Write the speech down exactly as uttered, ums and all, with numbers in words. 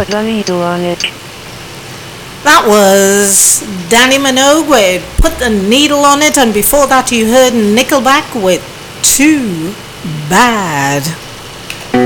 the needle on it. That was Danny Minogue with Put the Needle on It, and before that you heard Nickelback with Too Bad.